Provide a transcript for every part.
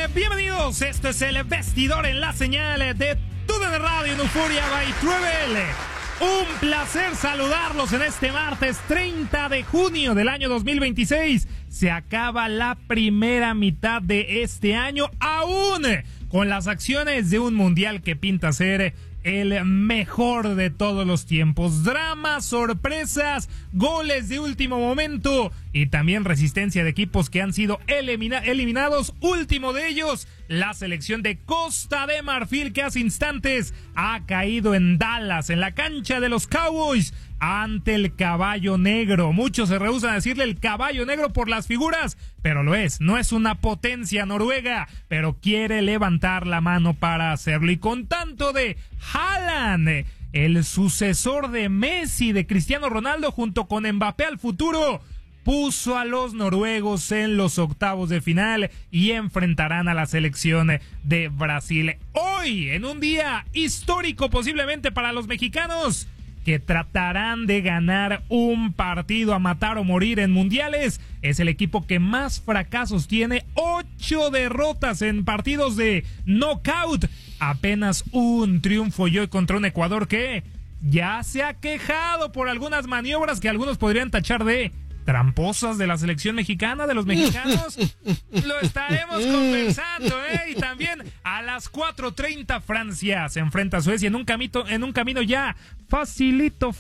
Bienvenidos, esto es el Vestidor en la señal de TUDN Radio en Euforia by Truebel. Un placer saludarlos en este martes 30 de junio del año 2026. Se acaba la primera mitad de este año, aún con las acciones de un mundial que pinta ser el mejor de todos los tiempos. Dramas, sorpresas, goles de último momento y también resistencia de equipos que han sido eliminados. Último de ellos, la selección de Costa de Marfil, que hace instantes ha caído en Dallas, en la cancha de los Cowboys, ante el Caballo Negro. Muchos se rehúsan a decirle el Caballo Negro por las figuras, pero lo es. No es una potencia Noruega, pero quiere levantar la mano para hacerlo. Y con tanto de Haaland, el sucesor de Messi, de Cristiano Ronaldo, junto con Mbappé al futuro, puso a los noruegos en los octavos de final y enfrentarán a la selección de Brasil. Hoy, en un día histórico posiblemente para los mexicanos, que tratarán de ganar un partido a matar o morir en mundiales. Es el equipo que más fracasos tiene, 8 derrotas en partidos de knockout, apenas un triunfo y hoy contra un Ecuador que ya se ha quejado por algunas maniobras que algunos podrían tachar de tramposas de la selección mexicana, de los mexicanos. Lo estaremos conversando, y también a las 4:30 Francia se enfrenta a Suecia en un camino ya facilito,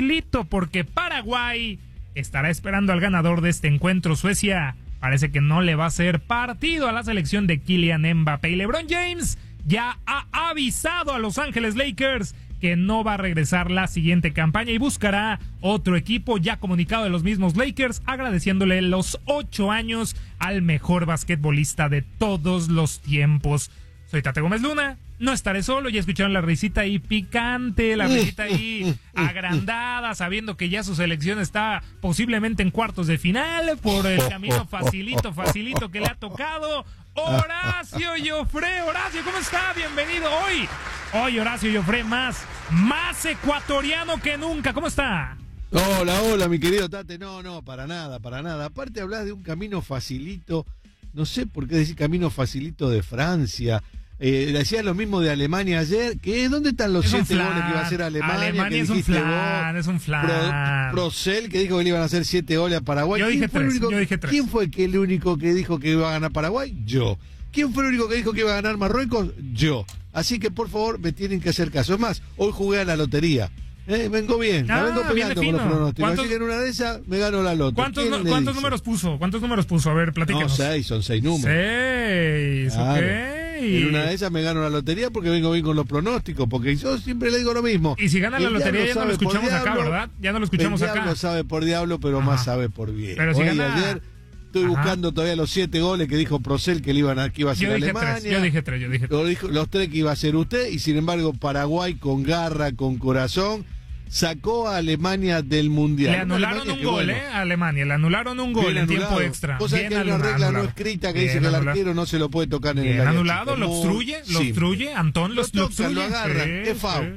porque Paraguay estará esperando al ganador de este encuentro. Suecia parece que no le va a hacer partido a la selección de Kylian Mbappé. Y LeBron James ya ha avisado a Los Ángeles Lakers que no va a regresar la siguiente campaña y buscará otro equipo. Ya comunicado de los mismos Lakers, agradeciéndole los 8 años al mejor basquetbolista de todos los tiempos. Soy Tate Gómez Luna, no estaré solo. Ya escucharon la risita ahí picante, la risita ahí agrandada, sabiendo que ya su selección está posiblemente en cuartos de final por el camino facilito que le ha tocado. Horacio Joffre, Horacio, ¿cómo está? Bienvenido hoy Horacio Joffre más ecuatoriano que nunca. ¿Cómo está? Hola, mi querido Tate. No, para nada. Aparte hablas de un camino facilito, no sé por qué decir camino facilito de Francia. Decías lo mismo de Alemania ayer. ¿Dónde están los 7 goles que iba a hacer Alemania? Alemania es un flan. Procel, que dijo que le iban a hacer 7 goles a Paraguay. Yo dije 3. ¿Quién fue el único que dijo que iba a ganar Paraguay? Yo. ¿Quién fue el único que dijo que iba a ganar Marruecos? Yo. Así que por favor me tienen que hacer caso. Es más, hoy jugué a la lotería. Vengo bien, la vengo pegando con los pronósticos. Así que en una de esas me gano la loto. ¿Cuántos números puso? A ver, platícanos. No, son 6 números. 6, claro. Ok. En una de esas me gano la lotería porque vengo bien con los pronósticos, porque yo siempre le digo lo mismo. Y si gana la lotería ya no lo escuchamos acá, ¿verdad? Ya no lo escuchamos acá. El diablo sabe por diablo, pero más sabe por bien. Pero si gana... Ayer estoy buscando todavía los 7 goles que dijo Procel que iba a hacer Alemania. Yo dije 3. Los 3 que iba a hacer usted, y sin embargo Paraguay con garra, con corazón, sacó a Alemania del Mundial. Le anularon un gol, a Alemania. Le anularon un gol en tiempo extra. O sea que hay una regla no escrita que dice que el arquero no se lo puede tocar en el área. Anulado, lo obstruye, Antón lo obstruye. Lo agarra, es foul.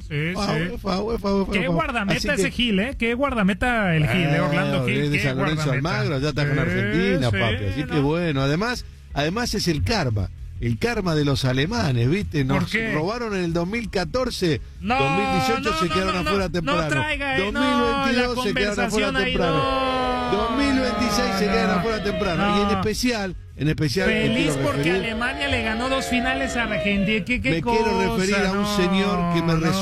Qué guardameta ese Gil, Qué guardameta el Gil, Orlando Gil. De San Lorenzo Almagro, ya está en Argentina, papi. Así que bueno, además es el karma. El karma de los alemanes, ¿viste? Nos robaron en el 2014, 2018 se quedaron afuera temprano. 2022 se quedaron afuera temprano. 2026 se quedaron afuera temprano. Y en especial feliz porque Alemania le ganó 2 finales a Argentina. Quiero referir a un señor que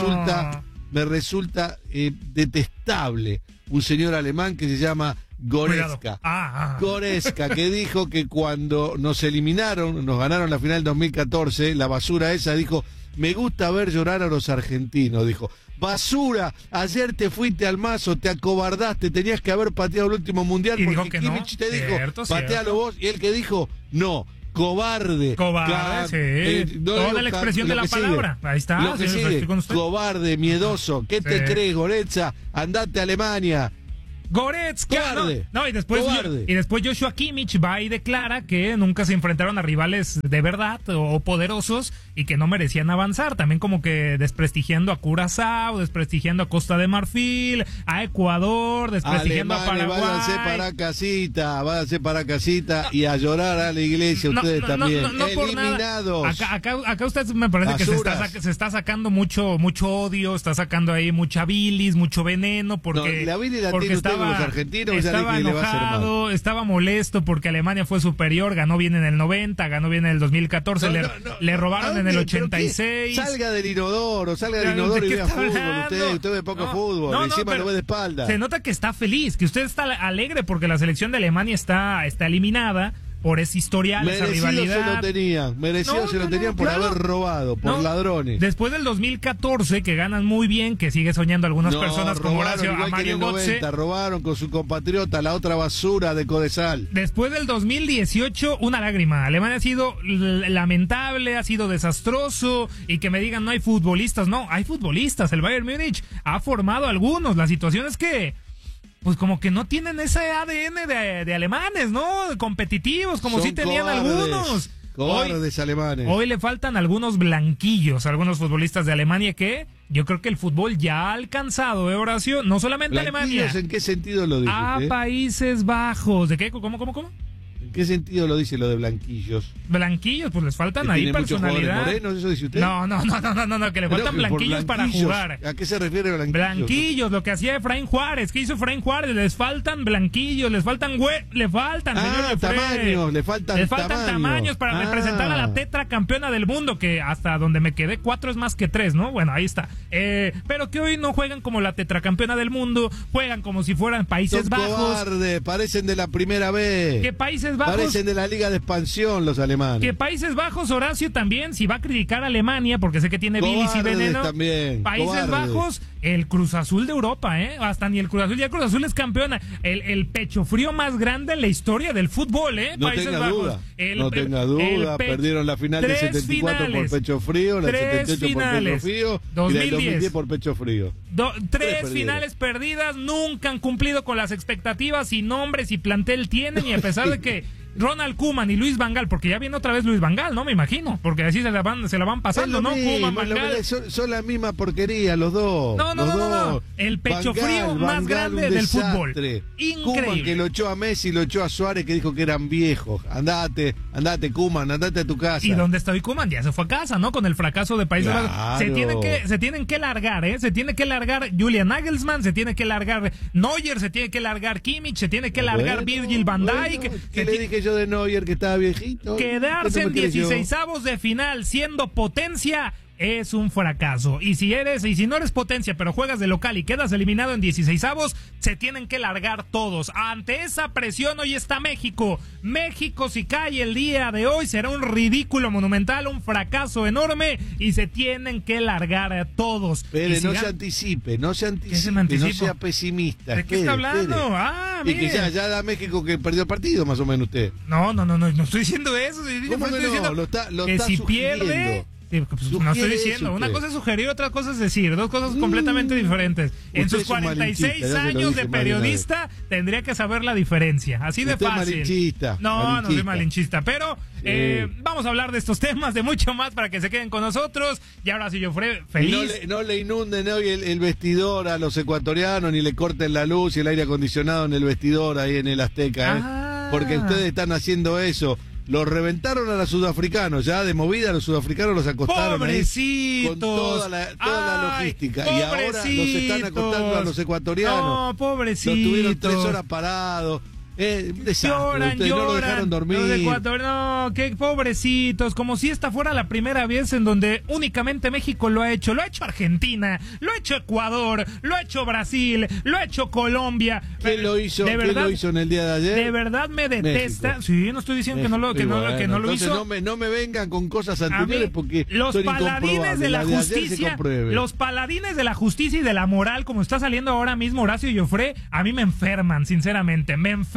me resulta detestable. Un señor alemán que se llama Goretzka. Goretzka, que dijo que cuando nos ganaron la final 2014, la basura esa, dijo: me gusta ver llorar a los argentinos. Dijo: basura, ayer te fuiste al mazo, te acobardaste, tenías que haber pateado el último mundial, y porque Kimmich te dijo: patealo vos, y él que dijo: no. Cobarde, toda la expresión de la palabra. Ahí está, lo que sigue, cobarde, miedoso. ¿Qué te crees, Goretzka? Andate a Alemania. Goretzka. No, y después Joshua Kimmich va y declara que nunca se enfrentaron a rivales de verdad o poderosos y que no merecían avanzar. También como que desprestigiando a Curazao, desprestigiando a Costa de Marfil, a Ecuador, desprestigiando a Paraguay. Váyanse para casita y a llorar a la iglesia ustedes también. No eliminados. Acá usted me parece que se está sacando mucho odio, está sacando ahí mucha bilis, mucho veneno, porque la bilis la tiene usted con los argentinos, estaba ya le va a hacer mal. Estaba molesto porque Alemania fue superior, ganó bien en el 90, ganó bien en el 2014, le robaron en el 86. Salga del inodoro y vea fútbol, usted ve poco fútbol, encima lo ve de espalda. Se nota que está feliz, que usted está alegre porque la selección de Alemania está eliminada por ese historial, esa rivalidad. Merecido se lo tenían por haber robado, por ladrones. Después del 2014, que ganan muy bien, que sigue soñando algunas personas como Horacio, a Mario Götze. Robaron con su compatriota, la otra basura de Codesal. Después del 2018, una lágrima. Alemania ha sido lamentable, ha sido desastroso, y que me digan no hay futbolistas. No, hay futbolistas. El Bayern Múnich ha formado algunos. La situación es que pues como que no tienen ese ADN de alemanes, ¿no? Competitivos, como sí tenían algunos. Cobardes alemanes. Hoy le faltan algunos blanquillos, algunos futbolistas de Alemania que yo creo que el fútbol ya ha alcanzado, Horacio, no solamente Alemania. ¿En qué sentido lo dice usted? Países Bajos. ¿De qué? ¿Cómo? ¿En qué sentido lo dice lo de blanquillos? Blanquillos, pues les faltan ahí personalidad. Morenos, ¿eso dice usted? No, que le faltan blanquillos para jugar. ¿A qué se refiere blanquillos? Blanquillos, lo que hacía Efraín Juárez. ¿Qué hizo Efraín Juárez? Les faltan blanquillos, le faltan tamaños, le faltan tamaños para representar a la tetracampeona del mundo, que hasta donde me quedé 4 es más que 3, ¿no? Bueno, ahí está. Pero que hoy no juegan como la tetracampeona del mundo, juegan como si fueran Países Bajos. Cobarde, parecen de la primera vez. ¿Qué Países Bajos? Parecen de la Liga de Expansión los alemanes. Que Países Bajos, Horacio, también, si va a criticar a Alemania, porque sé que tiene bilis y veneno. También, Países Bajos, el Cruz Azul de Europa, hasta ni el Cruz Azul, ya el Cruz Azul es campeona. El pecho frío más grande en la historia del fútbol, Países Bajos. No tenga duda, perdieron la final del 74 por pecho frío, la 78 por pecho frío 2010. Y la 2010 por pecho frío. Tres finales perdidas, nunca han cumplido con las expectativas, y nombres y plantel tienen, y a pesar de que Ronald Koeman y Luis Van Gaal, porque ya viene otra vez Luis Van Gaal, ¿no? Me imagino, porque así se la van pasando, ¿no? Koeman, Van Gaal. Son la misma porquería los dos. No. El pecho frío más grande del fútbol. Increíble. Koeman, que lo echó a Messi, lo echó a Suárez, que dijo que eran viejos. Andate Koeman, andate a tu casa. ¿Y dónde está hoy Koeman? Ya se fue a casa, ¿no? Con el fracaso de Países Bajos. Se tienen que largar, Se tiene que largar Julian Nagelsmann, se tiene que largar Neuer, se tiene que largar Kimmich, se tiene que largar Virgil van Dijk. ¿Qué le dije yo de Neuer, que estaba viejito? Quedarse en 16avos de final siendo potencia es un fracaso. Y si no eres potencia, pero juegas de local y quedas eliminado en 16avos, se tienen que largar todos. Ante esa presión hoy está México. México, si cae el día de hoy, será un ridículo monumental, un fracaso enorme, y se tienen que largar todos. Pero no se anticipe, no sea pesimista. ¿De qué está hablando? Y que ya da México que perdió el partido, más o menos usted. No estoy diciendo eso. ¿Cómo que no? Lo está si sugiriendo. Pierde... Pues no estoy diciendo, una cosa es sugerir, otra cosa es decir, dos cosas completamente diferentes. En sus 46 años de periodista tendría que saber la diferencia, así de fácil. Malinchista. No soy malinchista, pero vamos a hablar de estos temas, de mucho más, para que se queden con nosotros. Y ahora sí, yo feliz. No le inunden hoy el vestidor a los ecuatorianos, ni le corten la luz y el aire acondicionado en el vestidor ahí en el Azteca, porque ustedes están haciendo eso. Los reventaron a los sudafricanos, ya de movida los sudafricanos los acostaron ¡pobrecitos! Ahí con toda la logística. Y ahora los están acostando a los ecuatorianos. No, pobrecitos. Los tuvieron 3 horas parados. Lloran, no lo dejaron dormir. No, qué pobrecitos, como si esta fuera la primera vez en donde únicamente México lo ha hecho Argentina, lo ha hecho Ecuador, lo ha hecho Brasil, lo ha hecho Colombia. ¿Quién lo hizo? ¿Quién lo hizo en el día de ayer? De verdad me detesta. México. Sí, no estoy diciendo México. que no lo hizo. No me vengan con cosas anteriores, porque los paladines de la justicia, los paladines de la justicia y de la moral, como está saliendo ahora mismo Horacio Joffre, a mí me enferman, sinceramente, me enferman.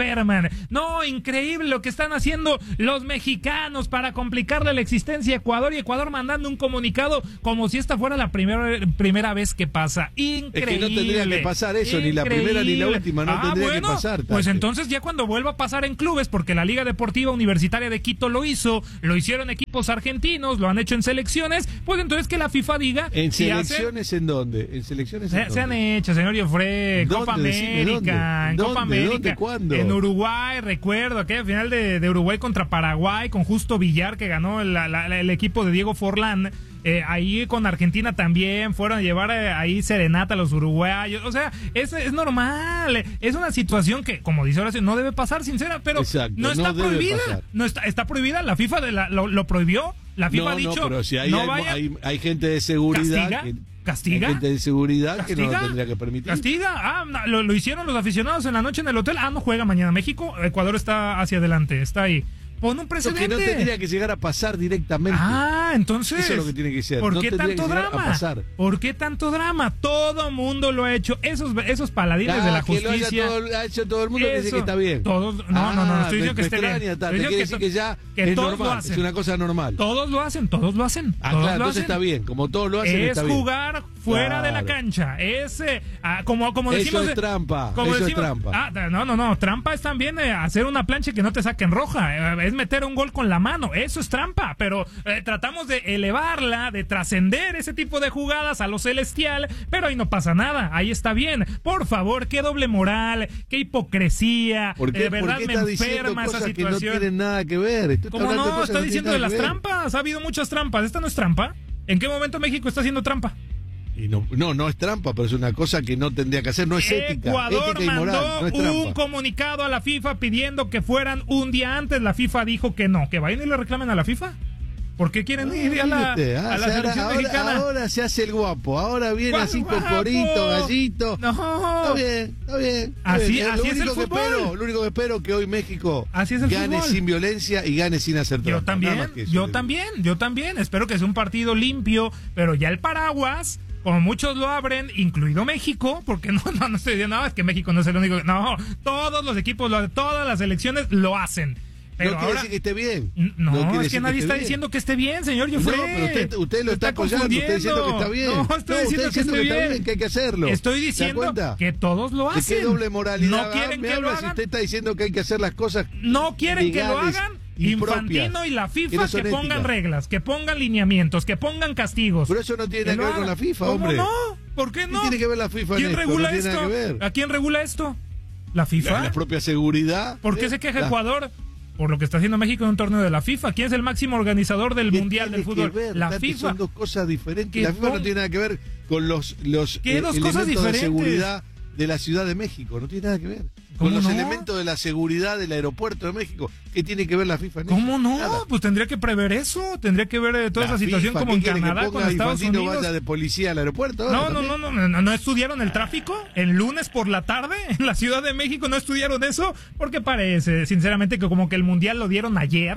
enferman. No, increíble lo que están haciendo los mexicanos para complicarle la existencia a Ecuador, y Ecuador mandando un comunicado como si esta fuera la primera vez que pasa. Increíble. Es que no tendría que pasar eso, ni la primera ni la última, no tendría que pasar. Pues entonces ya cuando vuelva a pasar en clubes, porque la Liga Deportiva Universitaria de Quito lo hizo, lo hicieron equipos argentinos, lo han hecho en selecciones, pues entonces que la FIFA diga... ¿En selecciones en dónde? ¿En selecciones en dónde? Se han hecho, señor Jofre, Copa América, en Copa América, ¿dónde? ¿Cuándo? En Uruguay, recuerdo, aquella final de Uruguay contra Paraguay, con Justo Villar, que ganó el equipo de Diego Forlán. Ahí con Argentina también fueron a llevar ahí serenata a los uruguayos. O sea, es normal. Es una situación que, como dice Horacio, no debe pasar, sincera, pero exacto, no está prohibida. No está prohibida. La FIFA lo prohibió. La FIFA ha dicho, pero si hay gente de seguridad ¿Castiga? Hay gente de seguridad que no lo tendría que permitir. ¿Castiga? Lo hicieron los aficionados en la noche en el hotel. No juega mañana México. Ecuador está hacia adelante, está ahí. Pon un precedente. Lo que no tendría que llegar a pasar directamente. Entonces. Eso es lo que tiene que ser. ¿Por qué tanto drama? ¿Por qué tanto drama? Todo mundo lo ha hecho. Esos paladines de la justicia. Lo ha hecho todo el mundo, dice que está bien. Todos, no, estoy diciendo que esté bien. Quiere decir que ya es normal, es una cosa normal. Todos lo hacen. Claro, entonces está bien. Como todos lo hacen, está bien. Es jugar fuera de la cancha. Es como decimos. Eso es trampa. Eso es trampa. No. Trampa es también hacer una plancha que no te saquen roja. Es meter un gol con la mano. Eso es trampa. Pero tratamos de elevarla, de trascender ese tipo de jugadas a lo celestial. Pero ahí no pasa nada. Ahí está bien. Por favor, qué doble moral, qué hipocresía. De verdad me enferma esa situación. Que no tienen nada que ver. ¿Cómo no? Está diciendo de las trampas. Ha habido muchas trampas. ¿Esta no es trampa? ¿En qué momento México está haciendo trampa? Y no es trampa, pero es una cosa que no tendría que hacer, no es ética. Ecuador ética y moral, mandó no es trampa. Un comunicado a la FIFA pidiendo que fueran un día antes. La FIFA dijo que no, que vayan y le reclamen a la FIFA. ¿Por qué quieren ir a la selección mexicana? Ahora se hace el guapo, ahora viene así con porito, gallito. No. Está bien. Así es el fútbol. Lo único que espero es que hoy México gane sin violencia y gane sin hacer trampa. Yo también. Espero que sea un partido limpio, pero ya el paraguas, como muchos lo abren, incluido México, porque no estoy diciendo, es que México no es el único. No, todos los equipos, todas las selecciones lo hacen. Pero no quiere decir que esté bien. No, es que nadie está diciendo que esté bien, señor Jofre. No, pero usted lo está apoyando, usted diciendo que está bien. No, estoy diciendo que está bien, que hay que hacerlo. Estoy diciendo que todos lo hacen. ¿De qué doble moralidad? No quieren que lo hagan. Si usted está diciendo que hay que hacer las cosas no quieren que lo hagan. Infantino y la FIFA que pongan reglas, que pongan lineamientos, que pongan castigos. Pero eso no tiene nada que ver con la FIFA, hombre. ¿Cómo no? ¿Por qué no? ¿Qué tiene que ver la FIFA en esto? ¿Quién regula esto? ¿A quién regula esto? ¿La FIFA? La propia seguridad. ¿Por qué se queja Ecuador? Por lo que está haciendo México en un torneo de la FIFA. ¿Quién es el máximo organizador del Mundial del Fútbol? La FIFA. Son dos cosas diferentes. La FIFA no tiene nada que ver con los ¿Qué dos cosas diferentes? De seguridad de la Ciudad de México. No tiene nada que ver. Con los elementos de la seguridad del aeropuerto de México. ¿Qué tiene que ver la FIFA en eso? ¿Cómo no? Nada. Pues tendría que prever eso. Tendría que ver toda esa situación como en Canadá con Estados Unidos. Vaya de policía al aeropuerto. ¿No estudiaron el tráfico? ¿El lunes por la tarde en la Ciudad de México no estudiaron eso? Porque parece, sinceramente, que como que el Mundial lo dieron ayer.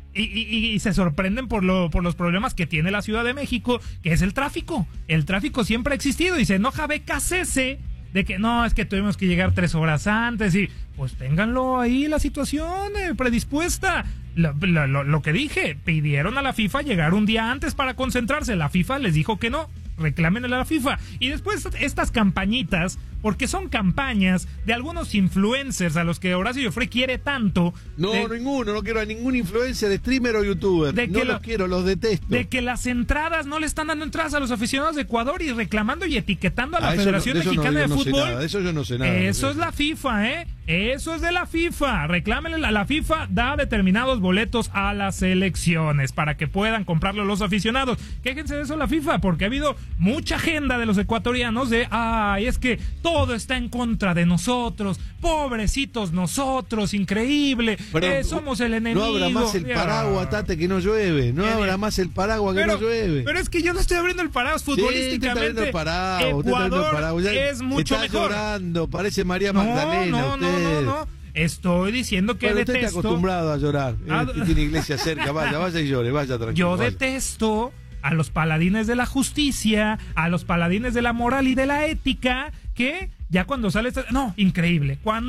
Y se sorprenden por los problemas que tiene la Ciudad de México, que es el tráfico. El tráfico siempre ha existido y se enoja BKCS de que no, es que tuvimos que llegar 3 horas antes y pues ténganlo ahí la situación predispuesta. Lo que dije, pidieron a la FIFA llegar un día antes para concentrarse. La FIFA les dijo que no. Reclámenle a la FIFA. Y después estas campañitas, porque son campañas de algunos influencers a los que Horacio Jofre quiere tanto. No quiero a ningún influencer, streamer o youtuber. Los detesto. De que las entradas no le están dando entradas a los aficionados de Ecuador y reclamando y etiquetando a la Federación Mexicana de Fútbol. Eso yo no sé nada. Eso es la FIFA, Eso es de la FIFA. Reclámenle, la FIFA da determinados boletos a las selecciones para que puedan comprarlo los aficionados. Quéjense de eso la FIFA, porque ha habido mucha agenda de los ecuatorianos de es que todo está en contra de nosotros, pobrecitos nosotros, increíble, somos el enemigo. No abra más el paraguas, Tate, que no llueve. No abra más el paraguas, que no llueve. Pero es que yo no estoy abriendo el paraguas futbolísticamente. Ecuador es mucho mejor. Está llorando, parece María Magdalena. No. Estoy diciendo que detesto. Usted está acostumbrado a llorar. Tiene iglesia cerca, vaya y llore, vaya tranquilo. Yo detesto a los paladines de la justicia, a los paladines de la moral y de la ética, que ya cuando sale... increíble. Cuando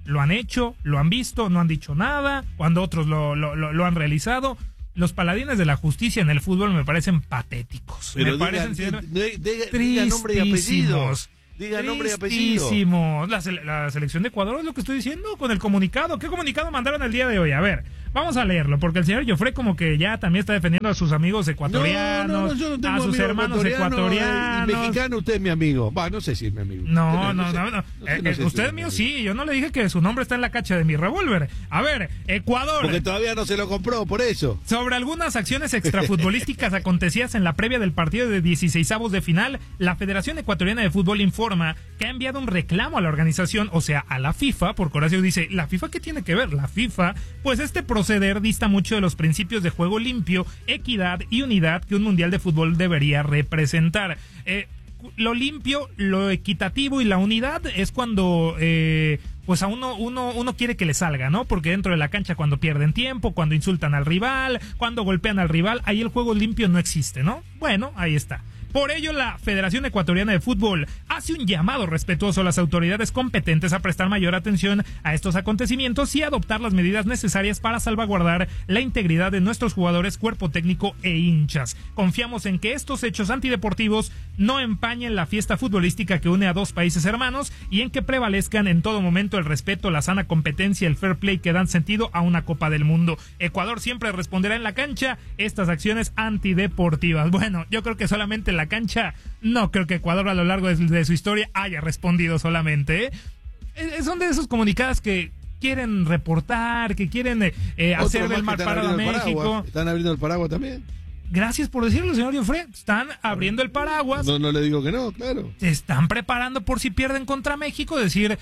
lo han hecho, lo han visto, no han dicho nada, cuando otros lo han realizado. Los paladines de la justicia en el fútbol me parecen patéticos. Pero me parecen diga nombre y apellido. Diga nombre y apellido. La selección de Ecuador es lo que estoy diciendo con el comunicado. ¿Qué comunicado mandaron el día de hoy? A ver, vamos a leerlo, porque el señor Joffre como que ya también está defendiendo a sus amigos ecuatorianos, yo no tengo a sus hermanos ecuatorianos. Y mexicano, usted es mi amigo. No sé si es mi amigo. No. Usted es mío, sí. Yo no le dije que su nombre está en la cacha de mi revólver. A ver, Ecuador. Porque todavía no se lo compró, por eso. Sobre algunas acciones extrafutbolísticas acontecidas en la previa del partido de 16avos de final, la Federación Ecuatoriana de Fútbol informa que ha enviado un reclamo a la organización, o sea, a la FIFA, porque Horacio dice, ¿la FIFA qué tiene que ver? La FIFA, pues este proceder dista mucho de los principios de juego limpio, equidad y unidad que un mundial de fútbol debería representar. Lo limpio, lo equitativo y la unidad es cuando pues a uno quiere que le salga, ¿no? Porque dentro de la cancha cuando pierden tiempo, cuando insultan al rival, cuando golpean al rival, ahí el juego limpio no existe, ¿no? Bueno, ahí está. Por ello, la Federación Ecuatoriana de Fútbol hace un llamado respetuoso a las autoridades competentes a prestar mayor atención a estos acontecimientos y adoptar las medidas necesarias para salvaguardar la integridad de nuestros jugadores, cuerpo técnico e hinchas. Confiamos en que estos hechos antideportivos no empañen la fiesta futbolística que une a dos países hermanos y en que prevalezcan en todo momento el respeto, la sana competencia y el fair play que dan sentido a una Copa del Mundo. Ecuador siempre responderá en la cancha estas acciones antideportivas. Bueno, yo creo que solamente la cancha, no creo que Ecuador a lo largo de su historia haya respondido solamente. Son de esos comunicados que quieren reportar, que quieren hacer del mal parado a México. Están abriendo el paraguas también. Gracias por decirlo, señor Joffre. Están abriendo el paraguas. No le digo que no, claro. Se están preparando por si pierden contra México, decir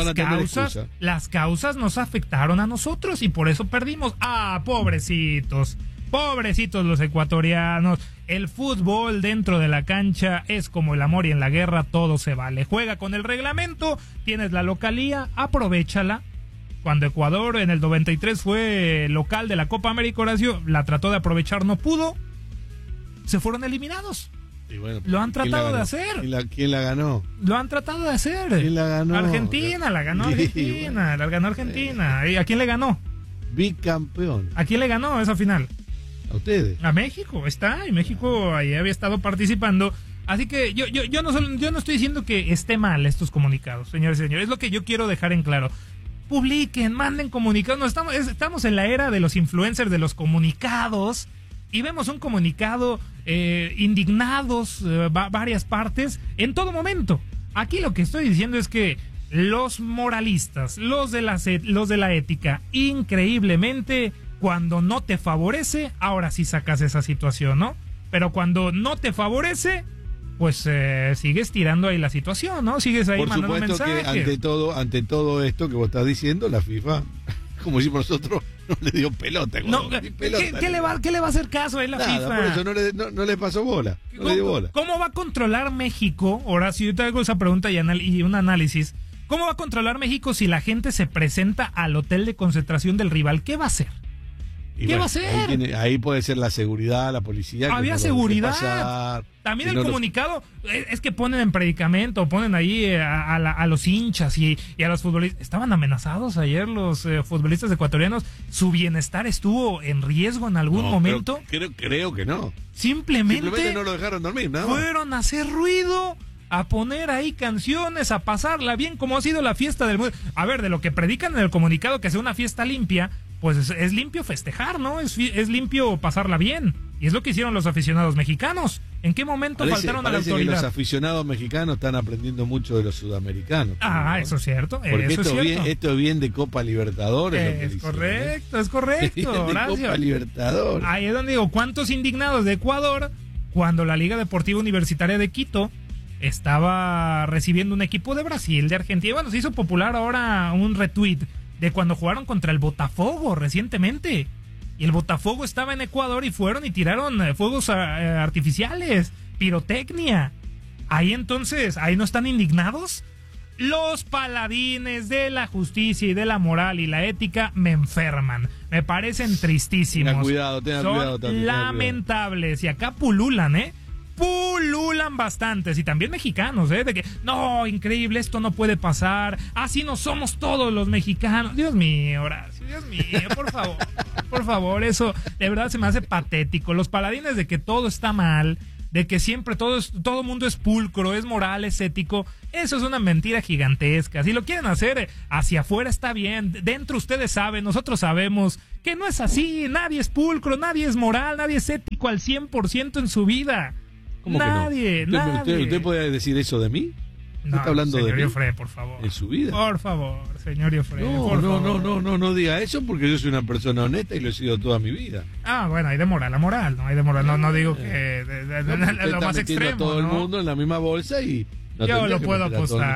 las causas nos afectaron a nosotros y por eso perdimos. Pobrecitos los ecuatorianos. El fútbol dentro de la cancha es como el amor y en la guerra todo se vale. Juega con el reglamento, tienes la localía, aprovéchala. Cuando Ecuador en el 93 fue local de la Copa América, Horacio, la trató de aprovechar, no pudo. Se fueron eliminados. Y bueno, lo han tratado de hacer. ¿Quién la ganó? Lo han tratado de hacer. ¿Quién la ganó? Argentina, la ganó Argentina. La ganó Argentina. ¿Y a quién le ganó? Bicampeón. ¿A quién le ganó esa final? A ustedes. A México, y México ahí había estado participando. Así que yo no estoy diciendo que esté mal estos comunicados, señores y señores. Es lo que yo quiero dejar en claro. Publiquen, manden comunicados. No, estamos en la era de los influencers, de los comunicados. Y vemos un comunicado indignados, varias partes, en todo momento. Aquí lo que estoy diciendo es que los moralistas, los de la ética, increíblemente, cuando no te favorece, ahora sí sacas esa situación, ¿no? Pero cuando no te favorece, pues sigues tirando ahí la situación, ¿no? Sigues ahí mandando mensajes. Por supuesto que ante todo esto que vos estás diciendo, la FIFA, como decimos nosotros, no le dio pelota. ¿Qué le va a hacer caso a la FIFA? Por eso no le pasó bola. No le dio bola. ¿Cómo va a controlar México? Ahora, si yo te hago esa pregunta y un análisis, ¿cómo va a controlar México si la gente se presenta al hotel de concentración del rival? ¿Qué va a hacer? ¿Qué va a hacer? Ahí puede ser la seguridad, la policía. Había seguridad. También el comunicado es que ponen en predicamento, ponen ahí a los hinchas y a los futbolistas. Estaban amenazados ayer los futbolistas ecuatorianos. ¿Su bienestar estuvo en riesgo en algún momento? Creo que no. Simplemente no lo dejaron dormir, nada. Fueron a hacer ruido, a poner ahí canciones, a pasarla bien, como ha sido la fiesta del mundo. A ver, de lo que predican en el comunicado, que sea una fiesta limpia, pues es limpio festejar, ¿no? Es limpio pasarla bien. Y es lo que hicieron los aficionados mexicanos. ¿En qué momento faltaron a la autoridad? Que los aficionados mexicanos están aprendiendo mucho de los sudamericanos. ¿no? Eso es cierto. Porque esto es bien de Copa Libertadores. Es correcto. De Copa Libertadores. Ahí es donde digo, ¿cuántos indignados de Ecuador cuando la Liga Deportiva Universitaria de Quito estaba recibiendo un equipo de Brasil, de Argentina? Bueno, se hizo popular ahora un retweet de cuando jugaron contra el Botafogo recientemente. Y el Botafogo estaba en Ecuador y fueron y tiraron fuegos artificiales, pirotecnia. Ahí entonces, ¿ahí no están indignados? Los paladines de la justicia y de la moral y la ética me enferman. Me parecen tristísimos. Tenga cuidado también. Son lamentables. Y acá pululan, pululan bastantes, y también mexicanos, de que no, increíble, esto no puede pasar, así no somos todos los mexicanos. Dios mío, Horacio, Dios mío, por favor, eso de verdad se me hace patético. Los paladines de que todo está mal, de que siempre todo mundo es pulcro, es moral, es ético, eso es una mentira gigantesca. Si lo quieren hacer hacia afuera está bien, dentro ustedes saben, nosotros sabemos que no es así. Nadie es pulcro, nadie es moral, nadie es ético al 100% en su vida. ¿Cómo nadie, que no? nadie. ¿Usted puede decir eso de mí? No, está hablando señor de mí? Iofré, por favor. ¿En su vida? Por favor, señor Iofré. No diga eso, porque yo soy una persona honesta y lo he sido toda mi vida. Bueno, hay de moral a moral, no hay de moral. No digo que lo más extremo, a todo el mundo en la misma bolsa y yo lo puedo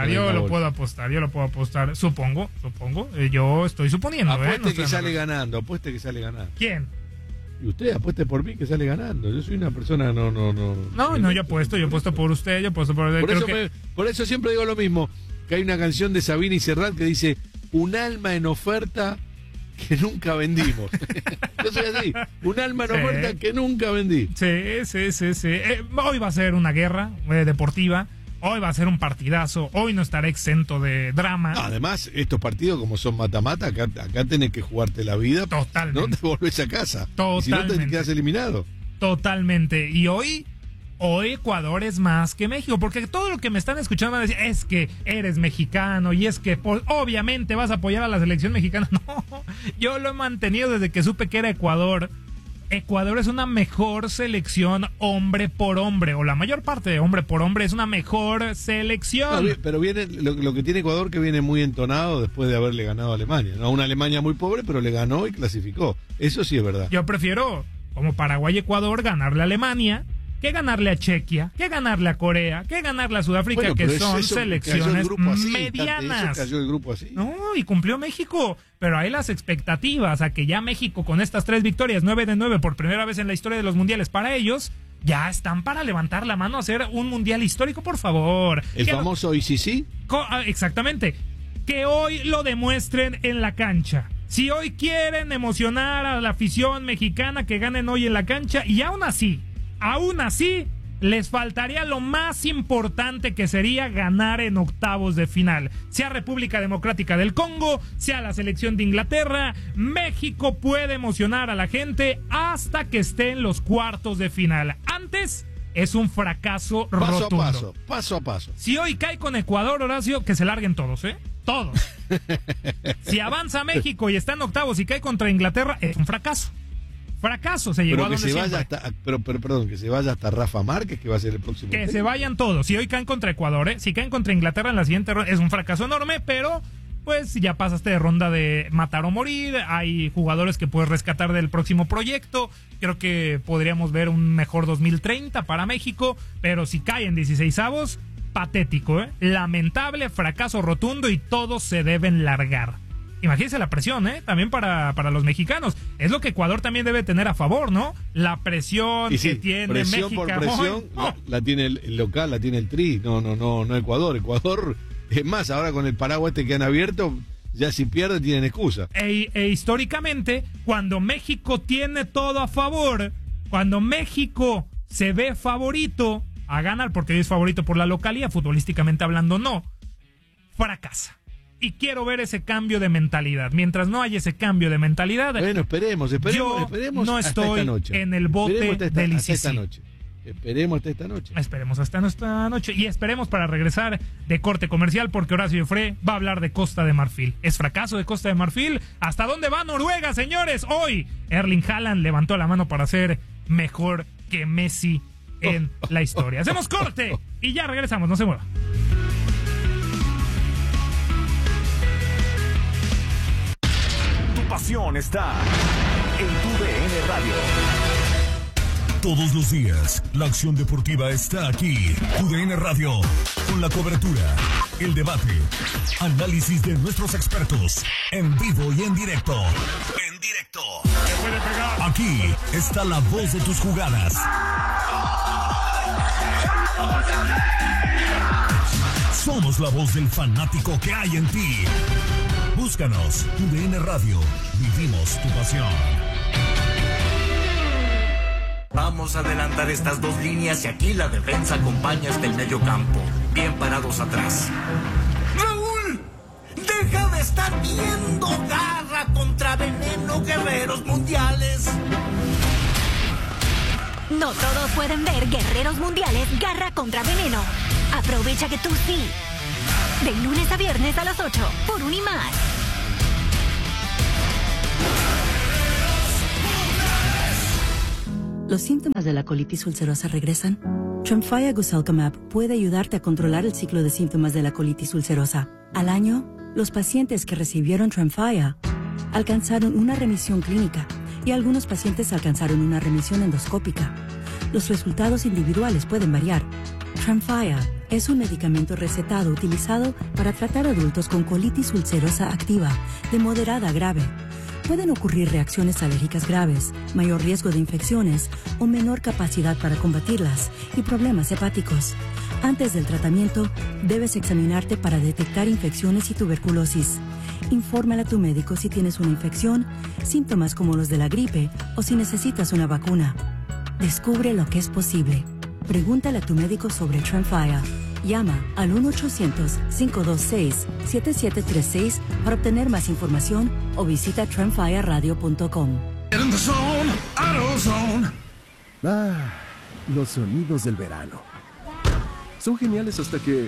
apostar, supongo, yo estoy suponiendo. Apueste que sale ganando. ¿Quién? Y usted apueste por mí que sale ganando. Yo soy una persona No, yo apuesto por usted, yo apuesto por usted. Por eso siempre digo lo mismo, que hay una canción de Sabina y Serrat que dice: un alma en oferta que nunca vendimos. Yo soy así, un alma en oferta que nunca vendí. Sí. Hoy va a ser una guerra deportiva. Hoy va a ser un partidazo, hoy no estará exento de drama. Además, estos partidos como son mata-mata, acá tenés que jugarte la vida. Totalmente. No te volvés a casa. Totalmente. Y si no te quedas eliminado. Totalmente. Y hoy Ecuador es más que México, porque todo lo que me están escuchando van a decir, es que eres mexicano y es que obviamente vas a apoyar a la selección mexicana. No, yo lo he mantenido desde que supe que era Ecuador. Ecuador es una mejor selección hombre por hombre, o la mayor parte de hombre por hombre es una mejor selección. No, pero viene lo que tiene Ecuador, que viene muy entonado después de haberle ganado a Alemania, ¿no? Una Alemania muy pobre, pero le ganó y clasificó. Eso sí es verdad. Yo prefiero, como Paraguay y Ecuador, ganarle a Alemania que ganarle a Chequia, que ganarle a Corea, que ganarle a Sudáfrica, que son selecciones medianas. Cayó el grupo así. No, y cumplió México, pero hay las expectativas a que ya México, con estas 3 victorias, 9 de 9 por primera vez en la historia de los mundiales para ellos, ya están para levantar la mano a hacer un mundial histórico, por favor. El famoso ICC. Exactamente. Que hoy lo demuestren en la cancha. Si hoy quieren emocionar a la afición mexicana, que ganen hoy en la cancha, y aún así, les faltaría lo más importante, que sería ganar en octavos de final. Sea República Democrática del Congo, sea la selección de Inglaterra, México puede emocionar a la gente hasta que esté en los cuartos de final. Antes es un fracaso rotundo. Paso a paso. Si hoy cae con Ecuador, Horacio, que se larguen todos, todos. Si avanza México y está en octavos y cae contra Inglaterra, es un fracaso. Se llegó a donde siempre. Perdón, que se vaya hasta Rafa Márquez, que va a ser el próximo. Que se vayan todos. Si hoy caen contra Ecuador, si caen contra Inglaterra en la siguiente ronda, es un fracaso enorme, pero pues ya pasaste de ronda de matar o morir. Hay jugadores que puedes rescatar del próximo proyecto. Creo que podríamos ver un mejor 2030 para México, pero si caen 16avos, patético, lamentable, fracaso rotundo, y todos se deben largar. Imagínense la presión, también para los mexicanos. Es lo que Ecuador también debe tener a favor, ¿no? La presión que tiene México. Presión por presión, la tiene el local, la tiene el Tri. No Ecuador. Ecuador, es más, ahora con el paraguas que han abierto, ya si pierde tienen excusa. E históricamente, cuando México tiene todo a favor, cuando México se ve favorito a ganar, porque es favorito por la localía, futbolísticamente hablando no, fracasa. Y quiero ver ese cambio de mentalidad. Mientras no haya ese cambio de mentalidad, bueno, esperemos. Yo no estoy en el bote del ICC. Esperemos hasta esta noche. Esperemos hasta esta noche. Y esperemos para regresar de corte comercial, porque Horacio Iofré va a hablar de Costa de Marfil. ¿Es fracaso de Costa de Marfil? ¿Hasta dónde va Noruega, señores? Hoy Erling Haaland levantó la mano para ser mejor que Messi en la historia. Hacemos corte y ya regresamos. No se mueva. Pasión está en TUDN Radio. Todos los días, la acción deportiva está aquí. TUDN Radio, con la cobertura, el debate, análisis de nuestros expertos, en vivo y en directo. Aquí está la voz de tus jugadas. Somos la voz del fanático que hay en ti. Búscanos, TUDN Radio. Vivimos tu pasión. Vamos a adelantar estas dos líneas y aquí la defensa acompaña hasta el medio campo. Bien parados atrás. ¡Raúl! ¡Deja de estar viendo Garra contra Veneno, guerreros mundiales! No todos pueden ver Guerreros Mundiales Garra contra Veneno. Aprovecha que tú sí. De lunes a viernes a las 8 por Unimás. ¿Los síntomas de la colitis ulcerosa regresan? Tremfya Guselkumab puede ayudarte a controlar el ciclo de síntomas de la colitis ulcerosa. Al año, los pacientes que recibieron Tremfya alcanzaron una remisión clínica y algunos pacientes alcanzaron una remisión endoscópica. Los resultados individuales pueden variar. Tremfya es un medicamento recetado utilizado para tratar adultos con colitis ulcerosa activa de moderada a grave. Pueden ocurrir reacciones alérgicas graves, mayor riesgo de infecciones o menor capacidad para combatirlas y problemas hepáticos. Antes del tratamiento, debes examinarte para detectar infecciones y tuberculosis. Infórmale a tu médico si tienes una infección, síntomas como los de la gripe o si necesitas una vacuna. Descubre lo que es posible. Pregúntale a tu médico sobre Tremfya. Llama al 1-800-526-7736 para obtener más información o visita tremfyaradio.com. Los sonidos del verano. Son geniales hasta que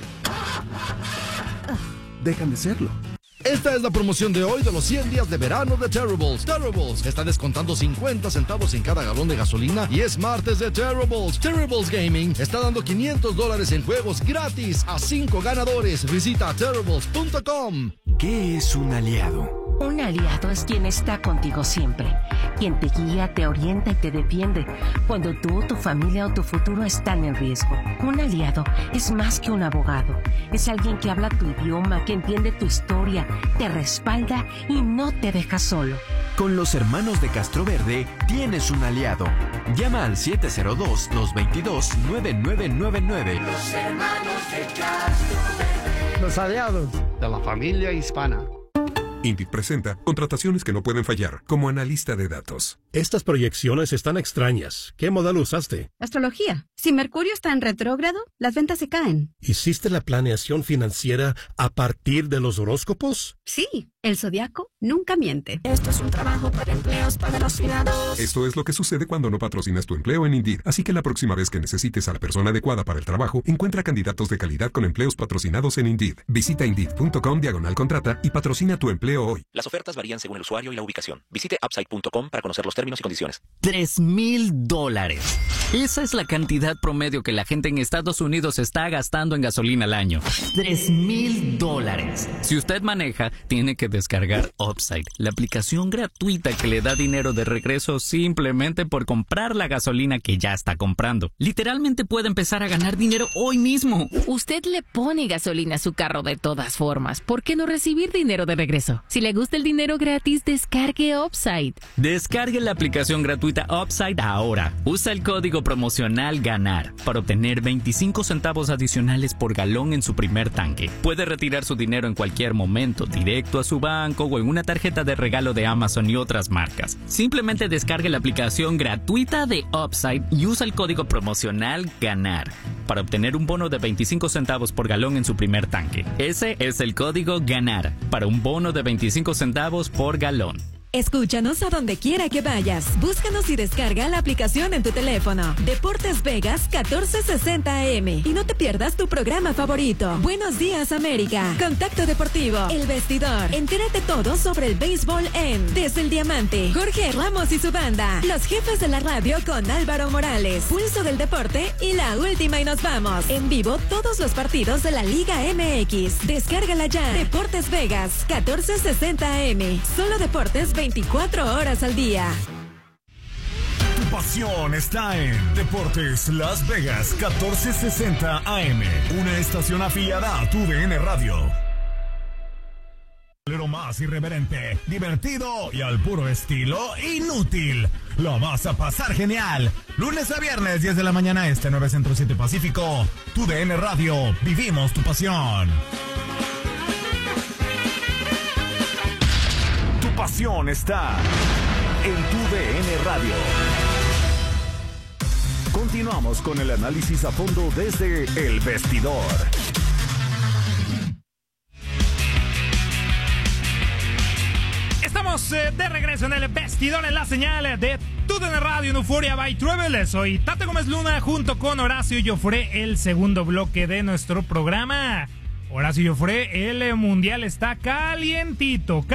dejan de serlo. Esta es la promoción de hoy de los 100 días de verano de Terribles. Terribles está descontando 50 centavos en cada galón de gasolina y es martes de Terribles. Terribles Gaming está dando $500 en juegos gratis a 5 ganadores. Visita terribles.com. ¿Qué es un aliado? Un aliado es quien está contigo siempre, quien te guía, te orienta y te defiende cuando tú, tu familia o tu futuro están en riesgo. Un aliado es más que un abogado, es alguien que habla tu idioma, que entiende tu historia, te respalda y no te deja solo. Con los hermanos de Castroverde tienes un aliado. Llama al 702-222-9999. Los hermanos de Castroverde. Los aliados de la familia hispana. Indeed presenta contrataciones que no pueden fallar, como analista de datos. Estas proyecciones están extrañas. ¿Qué modelo usaste? Astrología. Si Mercurio está en retrógrado, las ventas se caen. ¿Hiciste la planeación financiera a partir de los horóscopos? Sí, el zodiaco nunca miente. Esto es un trabajo para empleos patrocinados. Esto es lo que sucede cuando no patrocinas tu empleo en Indeed. Así que la próxima vez que necesites a la persona adecuada para el trabajo, encuentra candidatos de calidad con empleos patrocinados en Indeed. Visita Indeed.com/contrata y patrocina tu empleo hoy. Las ofertas varían según el usuario y la ubicación. Visite Upside.com para conocer los términos y condiciones. $3,000. Esa es la cantidad promedio que la gente en Estados Unidos está gastando en gasolina al año. $3,000. Si usted maneja, tiene que descargar Upside, la aplicación gratuita que le da dinero de regreso simplemente por comprar la gasolina que ya está comprando. Literalmente puede empezar a ganar dinero hoy mismo. Usted le pone gasolina a su carro de todas formas. ¿Por qué no recibir dinero de regreso? Si le gusta el dinero gratis, descargue Upside. Descargue la aplicación gratuita Upside ahora. Usa el código promocional GANAR para obtener 25 centavos adicionales por galón en su primer tanque. Puede retirar su dinero en cualquier momento, directo a su banco o en una tarjeta de regalo de Amazon y otras marcas. Simplemente descargue la aplicación gratuita de Upside y usa el código promocional GANAR para obtener un bono de 25 centavos por galón en su primer tanque. Ese es el código GANAR para un bono de 25 centavos por galón. Escúchanos a donde quiera que vayas. Búscanos y descarga la aplicación en tu teléfono. Deportes Vegas 1460 AM. Y no te pierdas tu programa favorito. Buenos días, América. Contacto Deportivo. El Vestidor. Entérate todo sobre el béisbol en Desde el Diamante. Jorge Ramos y su banda. Los jefes de la radio con Álvaro Morales. Pulso del deporte y la última y nos vamos. En vivo todos los partidos de la Liga MX. Descárgala ya. Deportes Vegas 1460 AM. Solo deportes 24 horas al día. Tu pasión está en Deportes Las Vegas 1460 AM. Una estación afiliada a tu DN Radio. Lo más irreverente, divertido y al puro estilo inútil. Lo vas a pasar genial. Lunes a viernes, 10 de la mañana este, 9 Centro 7 Pacífico. Tu DN Radio. Vivimos tu pasión. Tu pasión está en tu DN Radio. Continuamos con el análisis a fondo desde El Vestidor. Estamos de regreso en El Vestidor, en la señal de TUDN Radio en Euforia by Travel. Soy Tate Gómez Luna junto con Horacio Llofré, el segundo bloque de nuestro programa. Horacio Llofré, el mundial está calientito.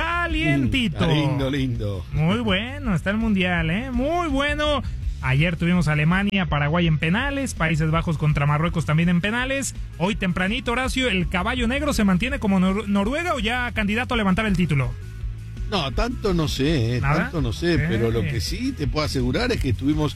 Lindo. Muy bueno está el mundial, muy bueno. Ayer tuvimos a Alemania, Paraguay en penales, Países Bajos contra Marruecos también en penales. Hoy tempranito, Horacio, ¿el caballo negro se mantiene como Noruega o ya candidato a levantar el título? No, tanto no sé, pero lo que sí te puedo asegurar es que estuvimos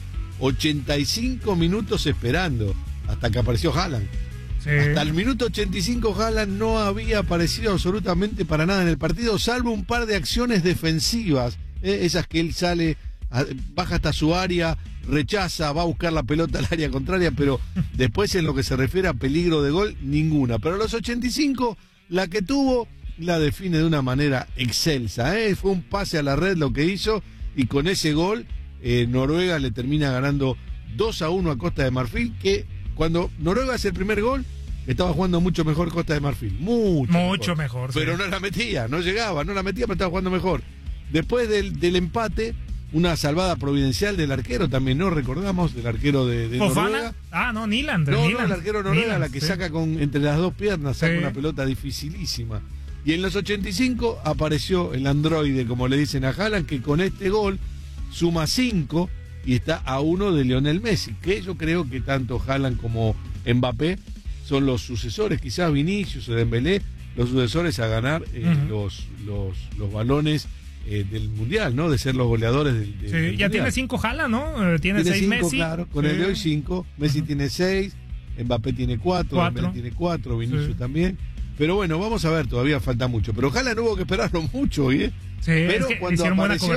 85 minutos esperando hasta que apareció Haaland. Sí. Hasta el minuto 85 Haaland no había aparecido absolutamente para nada en el partido, salvo un par de acciones defensivas, esas que él sale, baja hasta su área, rechaza, va a buscar la pelota al área contraria, pero después en lo que se refiere a peligro de gol, ninguna. Pero a los 85, la que tuvo, la define de una manera excelsa. Fue un pase a la red lo que hizo, y con ese gol Noruega le termina ganando 2-1 a Costa de Marfil, que cuando Noruega hace el primer gol, estaba jugando mucho mejor Costa de Marfil. Mucho mejor. Pero sí, no la metía, pero estaba jugando mejor. Después del empate, una salvada providencial del arquero también, ¿no? Recordamos, del arquero de Noruega. Nyland. No, el arquero Noruega, la que saca entre las dos piernas, saca una pelota dificilísima. Y en los 85 apareció el androide, como le dicen a Haaland, que con este gol suma 5 y está a 1 de Lionel Messi, que yo creo que tanto Haaland como Mbappé son los sucesores, quizás Vinicius o Dembélé, los sucesores a ganar los balones del Mundial, ¿no? De ser los goleadores del ya Mundial. Tiene 5 Haaland, ¿no? Tiene 6 Messi. Claro, con el de hoy 5. Messi tiene 6, Mbappé tiene 4, Dembélé tiene 4, Vinicius también. Pero bueno, vamos a ver, todavía falta mucho. Pero Haaland hubo que esperarlo mucho, ¿eh? Sí, pero cuando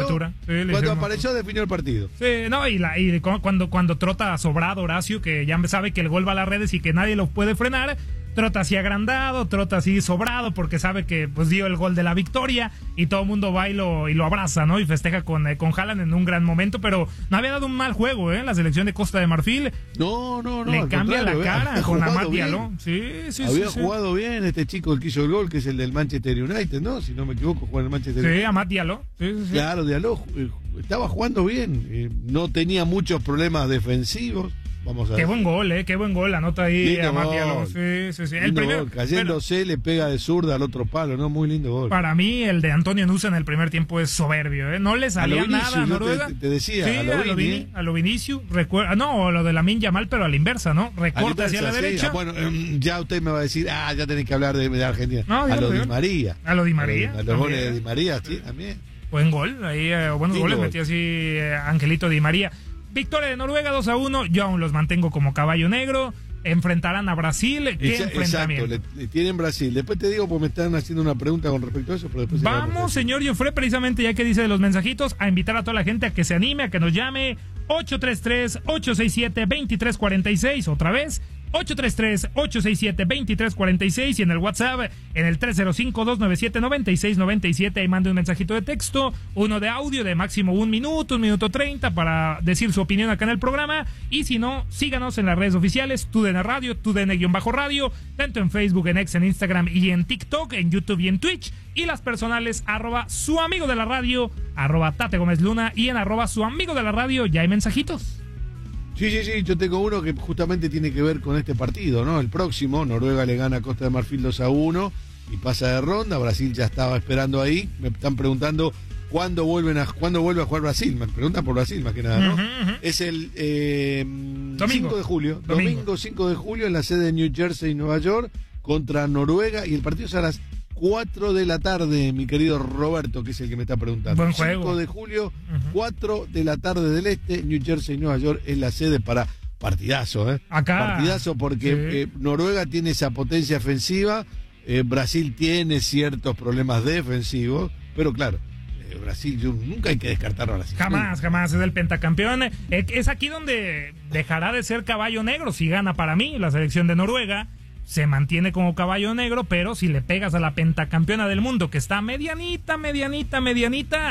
apareció definió el partido. Sí, no, y cuando trota sobrado Horacio, que ya sabe que el gol va a las redes y que nadie lo puede frenar, trota así agrandado, trota así sobrado, porque sabe que pues dio el gol de la victoria y todo el mundo va y lo abraza, ¿no? Y festeja con Haaland en un gran momento, pero no había dado un mal juego, la selección de Costa de Marfil. No. Le cambia la cara con Amad Diallo. Sí. Había jugado bien este chico, el que hizo el gol, que es el del Manchester United, ¿no? Si no me equivoco, juega en el Manchester United. Sí, Amad Diallo. Sí. Claro, Diallo estaba jugando bien, no tenía muchos problemas defensivos. Vamos a ver. Qué buen gol, anota ahí a Matialo. Sí. El primero, gol, cayéndose, le pega de zurda al otro palo, ¿no? Muy lindo gol. Para mí, el de Antonio Nusa en el primer tiempo es soberbio, No le salía nada a Noruega. Te decía, sí, a lo Vinicius. No, lo de Lamine Yamal, pero a la inversa, ¿no? Recorta hacia la derecha. Bueno, ya usted me va a decir, ya tenés que hablar de Argentina. No, a lo Di María. A lo Di María. A los goles de Di María, sí, también. Buen gol, ahí buenos goles metió así Angelito Di María. Victoria de Noruega 2-1, yo aún los mantengo como caballo negro. Enfrentarán a Brasil. ¿Qué enfrentamiento? Exacto, le tienen Brasil. Después te digo, porque me están haciendo una pregunta con respecto a eso, pero después vamos, señor Llofré, precisamente ya que dice de los mensajitos, a invitar a toda la gente a que se anime, a que nos llame 833-867-2346, otra vez 833-867-2346 y en el WhatsApp en el 305-297-9697. Ahí mande un mensajito de texto, uno de audio de máximo 1 minuto, 1:30 para decir su opinión acá en el programa. Y si no, síganos en las redes oficiales, TUDN Radio, TUDN-radio, tanto en Facebook, en X, en Instagram y en TikTok, en YouTube y en Twitch. Y las personales, @su amigo de la radio, @Tate Gómez Luna y en @su amigo de la radio. Ya hay mensajitos. Sí, yo tengo uno que justamente tiene que ver con este partido, ¿no? El próximo, Noruega le gana a Costa de Marfil 2-1 y pasa de ronda. Brasil ya estaba esperando ahí. Me están preguntando cuándo vuelve a jugar Brasil. Me preguntan por Brasil más que nada, ¿no? Es el 5 de julio. Domingo 5 de julio en la sede de New Jersey, Nueva York, contra Noruega, y el partido es a las 4 de la tarde, mi querido Roberto, que es el que me está preguntando. Buen juego. 5 de julio, 4 de la tarde del este, New Jersey, Nueva York, es la sede para partidazo, Acá. Partidazo porque Noruega tiene esa potencia ofensiva, Brasil tiene ciertos problemas defensivos, pero claro, Brasil, nunca hay que descartarlo a Brasil. Jamás, es el pentacampeón. Es aquí donde dejará de ser caballo negro si gana para mí la selección de Noruega. Se mantiene como caballo negro, pero si le pegas a la pentacampeona del mundo, que está medianita,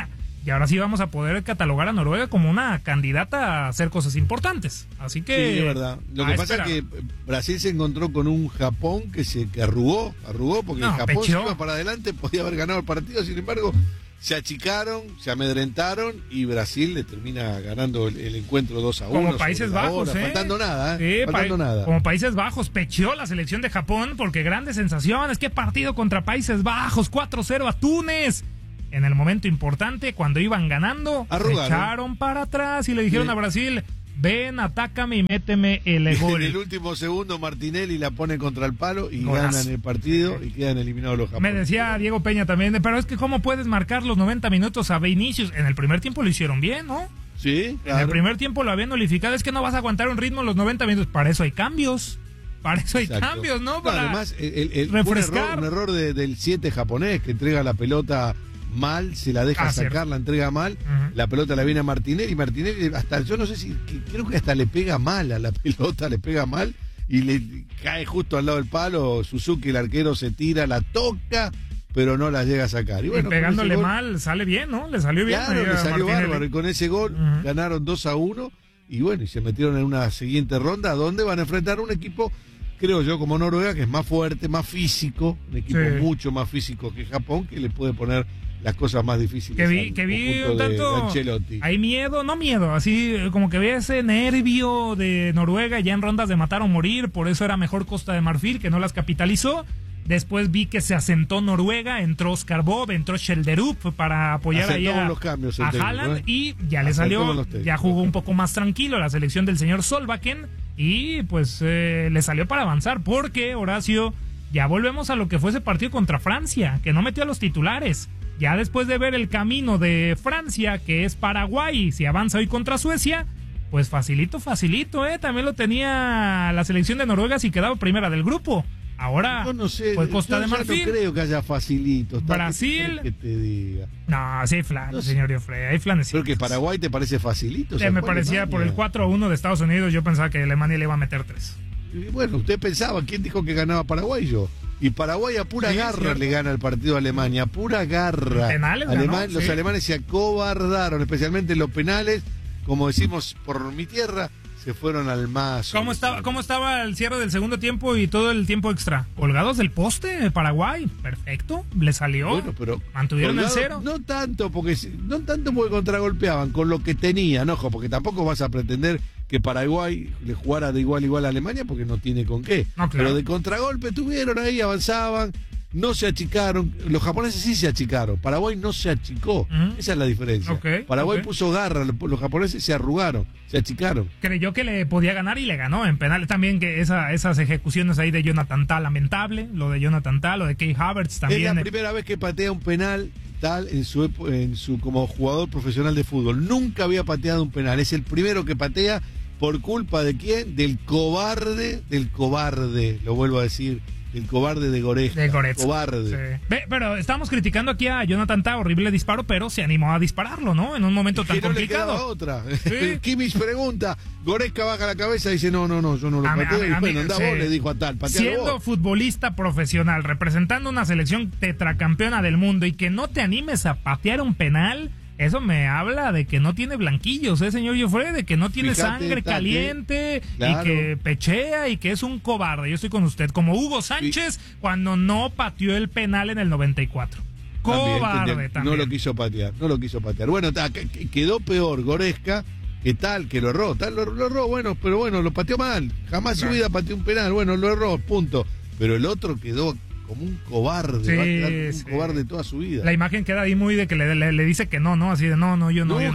Y ahora sí vamos a poder catalogar a Noruega como una candidata a hacer cosas importantes. Así que... Sí, es verdad. Lo que pasa es que Brasil se encontró con un Japón que arrugó, porque el Japón se iba para adelante, podía haber ganado el partido, sin embargo, se achicaron, se amedrentaron y Brasil le termina ganando el encuentro 2-1. Como Países Bajos, faltando nada, faltando nada. Como Países Bajos pecheó la selección de Japón porque grandes sensaciones. Qué partido contra Países Bajos, 4-0 a Túnez. En el momento importante, cuando iban ganando, se echaron para atrás y le dijeron a Brasil, ven, atácame y méteme el gol. En el último segundo Martinelli la pone contra el palo y ganan el partido y quedan eliminados los japoneses. Me decía Diego Peña también, pero es que ¿cómo puedes marcar los 90 minutos a Vinicius? En el primer tiempo lo hicieron bien, ¿no? Sí, claro. En el primer tiempo lo habían nulificado, es que no vas a aguantar un ritmo en los 90 minutos, para eso hay cambios. Para eso hay cambios, ¿no? Para además, refrescar. Un error del 7 japonés que entrega la pelota mal, se la deja sacar, la entrega mal, la pelota la viene a Martinelli, y Martinelli hasta, yo no sé si, creo que hasta le pega mal a la pelota, le pega mal y le cae justo al lado del palo. Suzuki, el arquero, se tira, la toca, pero no la llega a sacar. Y bueno, pegándole mal, sale bien, ¿no? Le salió bien. Claro, le salió bárbaro, y con ese gol ganaron 2-1 y bueno, y se metieron en una siguiente ronda donde van a enfrentar un equipo, creo yo, como Noruega, que es más fuerte, más físico, un equipo mucho más físico que Japón, que le puede poner las cosas más difíciles. Que vi un tanto, hay miedo, así como que vi ese nervio de Noruega ya en rondas de matar o morir, por eso era mejor Costa de Marfil, que no las capitalizó. Después vi que se asentó Noruega, entró Oscar Bob, entró Schelderup para apoyar ahí a Haaland, y ya le salió, ya jugó un poco más tranquilo la selección del señor Solbakken, y pues le salió para avanzar, porque Horacio, ya volvemos a lo que fue ese partido contra Francia, que no metió a los titulares. Ya después de ver el camino de Francia, que es Paraguay, si avanza hoy contra Suecia, pues facilito, también lo tenía la selección de Noruega si quedaba primera del grupo. Ahora, yo no sé, pues Costa de Marfil. No creo que haya facilito. Brasil. Que te diga. No, sí hay flanes, señor Iofre, hay flanes. ¿Pero que Paraguay te parece facilito? Me parecía por el 4-1 de Estados Unidos, yo pensaba que Alemania le iba a meter 3. Y bueno, usted pensaba, ¿quién dijo que ganaba Paraguay? Yo. Y Paraguay a pura garra le gana el partido a Alemania, a pura garra. Penales, los alemanes se acobardaron, especialmente en los penales, como decimos por mi tierra, se fueron al mazo. ¿Cómo estaba el cierre del segundo tiempo y todo el tiempo extra? Colgados del poste, Paraguay, perfecto, le salió. Bueno, pero mantuvieron el 0. No tanto porque contragolpeaban con lo que tenían, ojo, porque tampoco vas a pretender que Paraguay le jugara de igual a igual a Alemania porque no tiene con qué. No, claro. Pero de contragolpe tuvieron ahí, avanzaban, no se achicaron. Los japoneses sí se achicaron, Paraguay no se achicó. Esa es la diferencia. Paraguay puso garra, los japoneses se arrugaron, se achicaron. Creyó que le podía ganar y le ganó en penales también, que esas ejecuciones ahí de Jonathan Tah, lamentable, lo de Jonathan Tah, lo de Kai Havertz también. Es la primera vez que patea un penal tal en su como jugador profesional de fútbol. Nunca había pateado un penal, es el primero que patea. ¿Por culpa de quién? Del cobarde, lo vuelvo a decir, el cobarde de Goretzka. Cobarde. Sí. Pero estamos criticando aquí a Jonathan Tah, horrible disparo, pero se animó a dispararlo, ¿no? En un momento tan complicado. No le quedaba otra. ¿Sí? Kimmich pregunta, Goretzka baja la cabeza y dice, no, yo no lo pateo. Y bueno, anda vos, le dijo a tal, siendo vos. Futbolista profesional, representando una selección tetracampeona del mundo y que no te animes a patear un penal... Eso me habla de que no tiene blanquillos, señor Iofre, de que no tiene sangre caliente, claro. Y que pechea y que es un cobarde. Yo estoy con usted, como Hugo Sánchez cuando no pateó el penal en el 94. Cobarde también. No lo quiso patear. Bueno, quedó peor Goretzka, que lo erró. Lo erró, pero lo pateó mal. Jamás en su vida pateó un penal, lo erró, punto. Pero el otro quedó como un cobarde, va a quedar como un cobarde toda su vida. La imagen queda ahí muy de que le dice que no, así de no,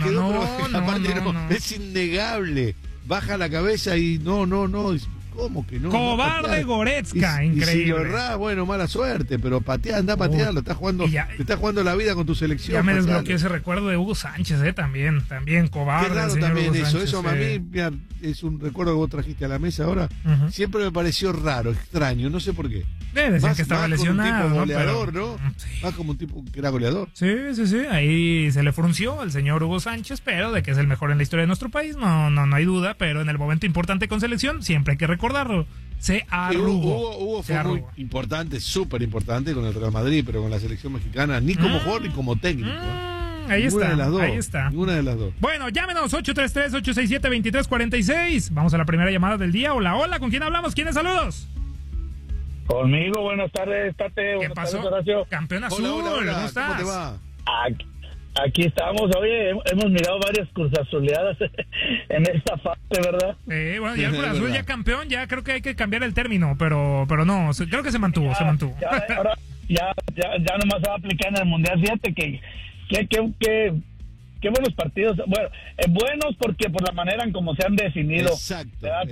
es innegable. Baja la cabeza y no. ¿Cómo que no? Cobarde Goretzka, increíble. Y si lo errás, mala suerte, pero anda pateando, estás jugando la vida con tu selección. Ya me desbloqueé ese recuerdo de Hugo Sánchez, también cobarde. Qué raro también eso a mí, mira, es un recuerdo que vos trajiste a la mesa ahora, siempre me pareció raro, extraño, no sé por qué. Decían que estaba lesionado, como un tipo goleador, ¿no? Sí. Más como un tipo que era goleador. Sí, ahí se le frunció al señor Hugo Sánchez, pero de que es el mejor en la historia de nuestro país, no hay duda, pero en el momento importante con selección, siempre hay que recordarlo, se arrugó. Hugo fue muy importante, súper importante con el Real Madrid, pero con la selección mexicana, ni como jugador ni como técnico. Ahí está. Ninguna de las dos. Ahí está. Ninguna de las dos. Bueno, llámenos 833-867-2346. Vamos a la primera llamada del día. Hola, hola, ¿con quién hablamos? ¿Quiénes saludos? Conmigo, buenas tardes, Tate. ¿Qué Buenas pasó? tardes, Horacio. Campeón azul, hola. ¿cómo estás? ¿Cómo te va? Aquí estamos. Oye, hemos mirado varias cruzazuleadas en esta fase, ¿verdad? Bueno, ya el Cruz Azul ya campeón, ya creo que hay que cambiar el término, pero no, creo que se mantuvo. Ahora ya nomás se va a aplicar en el Mundial. Fíjate que buenos partidos. Bueno, buenos porque por la manera en cómo se han definido. Exacto.